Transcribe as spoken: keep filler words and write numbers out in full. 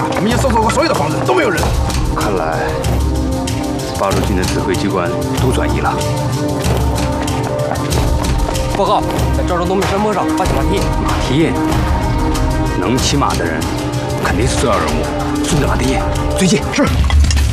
我们已经搜索过所有的房子，都没有人。 看来八路军的指挥机关都转移了。 报告，在赵州东面山坡上发现马蹄。 马蹄，能骑马的人肯定是重要人物。顺着马蹄，最近是。